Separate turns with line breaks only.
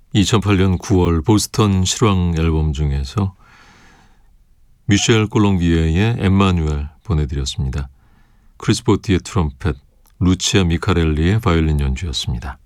2008년 9월 보스턴 실황 앨범 중에서 미셸 콜롱비에의 엠마누엘 보내드렸습니다. 크리스 보티의 트럼펫, 루치아 미카렐리의 바이올린 연주였습니다.